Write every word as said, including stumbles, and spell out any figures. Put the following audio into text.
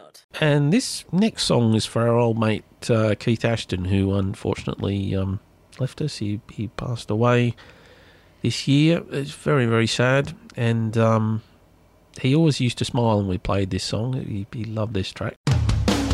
God. And this next song is for our old mate uh, Keith Ashton, who unfortunately um, left us. He, he passed away this year. It's very, very sad. And um, he always used to smile when we played this song. He, he loved this track.